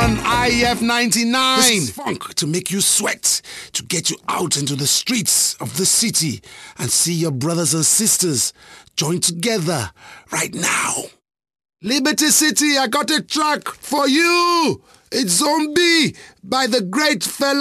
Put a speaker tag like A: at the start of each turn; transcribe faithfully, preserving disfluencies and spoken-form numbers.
A: on I F ninety-nine.
B: This is funk to make you sweat, to get you out into the streets of the city and see your brothers and sisters join together right now.
A: Liberty City, I got a track for you. It's Zombie by the great Fela